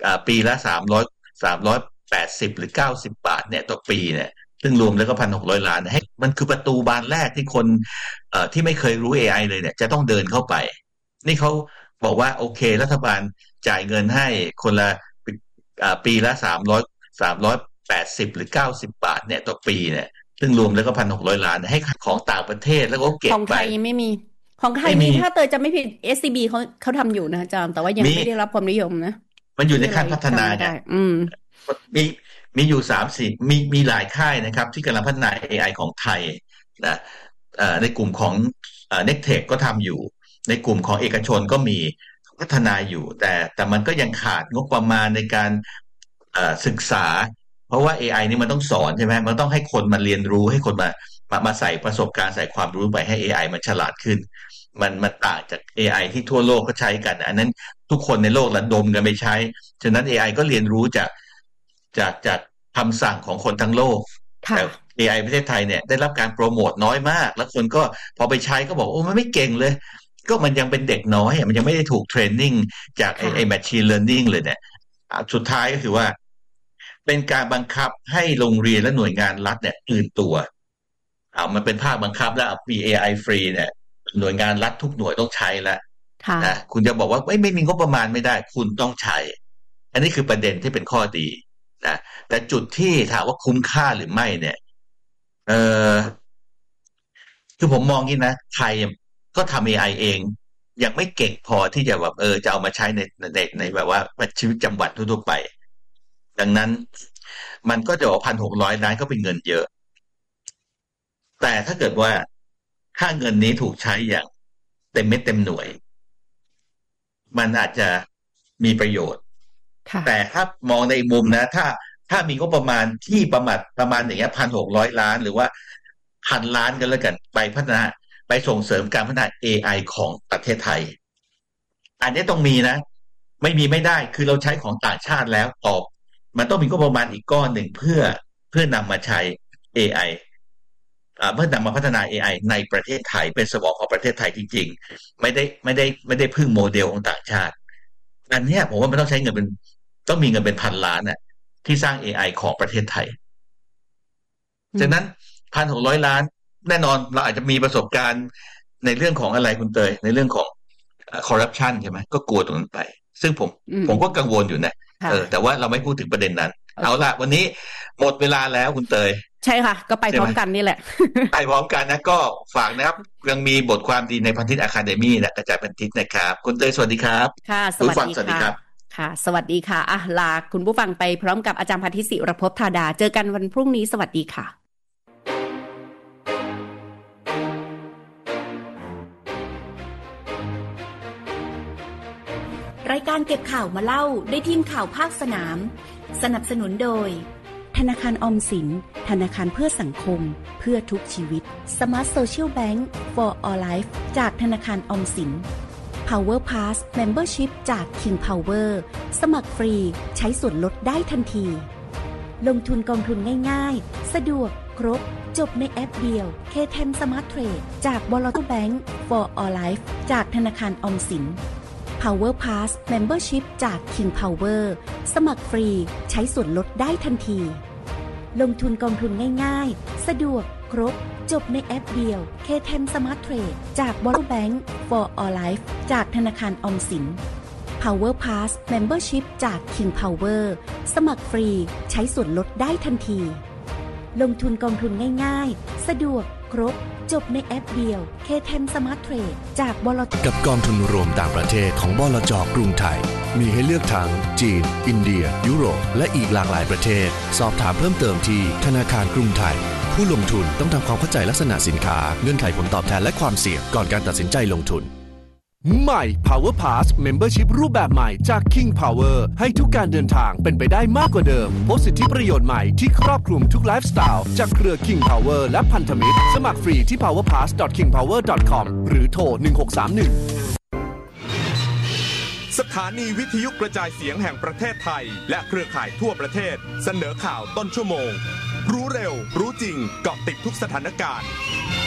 ปีละ380หรือ90 บาทเนี่ยต่อปีเนี่ยซึ่งรวมแล้วก็1,600 ล้านให้มันคือประตูบานแรกที่คนที่ไม่เคยรู้ AI เลยเนี่ยจะต้องเดินเข้าไปนี่เขาบอกว่าโอเครัฐบาลจ่ายเงินให้คนละปีละ380หรือ90 บาทเนี่ยต่อปีเนี่ยซึ่งรวมแล้วก็1,600 ล้านให้ของต่างประเทศแล้วก็เก็บไปของไทยไม่มีของไทยมีถ้าเตยจะไม่ผิด SCB เขาทำอยู่นะอาจารย์แต่ว่ายังไม่ได้รับความนิยมนะมันอยู่ในขั้นพัฒนาไงมีอยู่3-4มีหลายค่ายนะครับที่กำลังพัฒนา AI ของไทยนะในกลุ่มของNectech ก็ทำอยู่ในกลุ่มของเอกชนก็มีพัฒนาอยู่แต่มันก็ยังขาดงบประมาณในการศึกษาเพราะว่า AI นี่มันต้องสอนใช่ไหมมันต้องให้คนมาเรียนรู้ให้คนมาใส่ประสบการณ์ใส่ความรู้ไปให้ AI มันฉลาดขึ้นมันต่างจาก AI ที่ทั่วโลกก็ใช้กันอันนั้นทุกคนในโลกระดมกันไปใช้ฉะนั้น AI ก็เรียนรู้จากคำสั่งของคนทั้งโลกแต่ AI ประเทศไทยเนี่ยได้รับการโปรโมทน้อยมากแล้วคนก็พอไปใช้ก็บอกโอ้มันไม่เก่งเลยก็มันยังเป็นเด็กน้อยมันยังไม่ได้ถูกเทรนนิ่งจากไอ้ machine learning เลยเนี่ยสุดท้ายก็คือว่าเป็นการบังคับให้โรงเรียนและหน่วยงานรัฐเนี่ยตื่นตัวมันเป็นภาคบังคับแล้วมี AI ฟรีเนี่ยหน่วยงานรัฐทุกหน่วยต้องใช้แล้วนะคุณจะบอกว่าไม่มีงบประมาณไม่ได้คุณต้องใช้อันนี้คือประเด็นที่เป็นข้อดีนะแต่จุดที่ถามว่าคุ้มค่าหรือไม่เนี่ยคือผมมองงี้นะไทยก็ทำ AI เองยังไม่เก่งพอที่จะแบบจะเอามาใช้ในแบบว่าชีวิตประจำวันทั่วไปดังนั้นมันก็จะบอก1,600 ล้านก็เป็นเงินเยอะแต่ถ้าเกิดว่าค่าเงินนี้ถูกใช้อย่างเต็มเม็ดเต็มหน่วยมันอาจจะมีประโยชน์แต่ถ้ามองในมุมนะถ้ามีงบประมาณที่ประมาณอย่างเงี้ย1,600 ล้านหรือว่า1,000 ล้านกันแล้วกันไปพัฒนาไปส่งเสริมการพัฒนา AI ของประเทศไทยอันนี้ต้องมีนะไม่มีไม่ได้คือเราใช้ของต่างชาติแล้วตอบมันต้องมีงบประมาณอีกก้อนหนึ่งเพื่อนำมาใช้ AI เพื่อนำมาพัฒนา AI ในประเทศไทยเป็นสมองของประเทศไทยจริงๆไม่ได้พึ่งโมเดลของต่างชาติอันนี้ผมว่ามันต้องใช้เงินต้องมีเงินเป็น1,000 ล้านน่ะที่สร้าง AI ของประเทศไทยจากนั้น1,600 ล้านแน่นอนเราอาจจะมีประสบการณ์ในเรื่องของอะไรคุณเตยในเรื่องของคอร์รัปชันใช่ไหมก็กลัวตรงนั้นไปซึ่งผมก็กังวลอยู่นะแต่ว่าเราไม่พูดถึงประเด็นนั้นเอาละวันนี้หมดเวลาแล้วคุณเตยใช่ค่ะก็ไปพร้อมกันนี่แหละไปพร้อมกันนะก็ฝากนะครับยังมีบทความดีในพันทิปอะคาเดมี่นะกระจายพันทิปนะครับคุณเตยสวัสดีครับค่ะสวัสดีครับค่ะสวัสดีค่ะลาคุณผู้ฟังไปพร้อมกับอาจารย์พันธิศิรภพธาดาเจอกันวันพรุ่งนี้สวัสดีค่ะรายการเก็บข่าวมาเล่าได้ทีมข่าวภาคสนามสนับสนุนโดยธนาคารออมสินธนาคารเพื่อสังคมเพื่อทุกชีวิต Smart Social Bank for All Life จากธนาคารออมสิน Power Pass Membership จาก King Power สมัครฟรีใช้ส่วนลดได้ทันทีลงทุนกองทุนง่ายๆสะดวกครบจบในแอปเดียว KTM Smart Trade จากบล.แบงก์ for All Life จากธนาคารออมสินPower Pass Membership จาก King Power สมัครฟรีใช้ส่วนลดได้ทันทีลงทุนกองทุนง่ายๆสะดวกครบจบในแอปเดียว KTM Smart Trade จากบล.แบงก์ for All Life จากธนาคารออมสิน Power Pass Membership จาก King Power สมัครฟรีใช้ส่วนลดได้ทันทีลงทุนกองทุนง่ายๆสะดวกครบจบในแอปเดียว KTM Smart Trade จากบล. กับกองทุนรวมต่างประเทศของบลจ.กรุงไทยมีให้เลือกทั้งจีนอินเดียยุโรปและอีกหลากหลายประเทศสอบถามเพิ่มเติมที่ธนาคารกรุงไทยผู้ลงทุนต้องทำความเข้าใจลักษณะสินค้าเงื่อนไขผลตอบแทนและความเสี่ยงก่อนการตัดสินใจลงทุนใหม่ Power Pass Membership รูปแบบใหม่จาก King Power ให้ทุกการเดินทางเป็นไปได้มากกว่าเดิมพบสิทธิประโยชน์ใหม่ที่ครอบคลุมทุกไลฟ์สไตล์จากเครือ King Power และพันธมิตรสมัครฟรีที่ powerpass.kingpower.com หรือโทร1631 สถานีวิทยุกระจายเสียงแห่งประเทศไทยและเครือข่ายทั่วประเทศเสนอข่าวต้นชั่วโมงรู้เร็วรู้จริงเกาะติดทุกสถานการณ์